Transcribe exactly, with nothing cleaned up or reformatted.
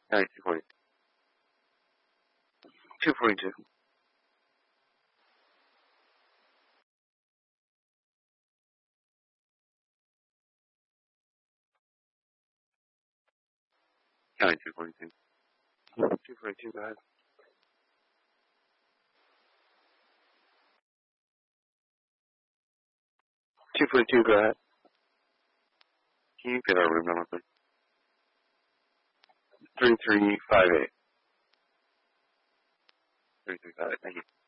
All right, two forty. two forty-two. All right, two forty-two. two forty-two, go ahead. two forty-two, go ahead. Can you get our room number, please? three three five eight. three three five eight, thank you.